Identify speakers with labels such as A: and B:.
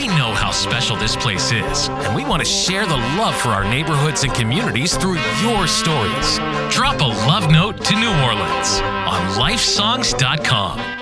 A: We know how special this place is, and we want to share the love for our neighborhoods and communities through your stories. Drop a love note to New Orleans on lifesongs.com.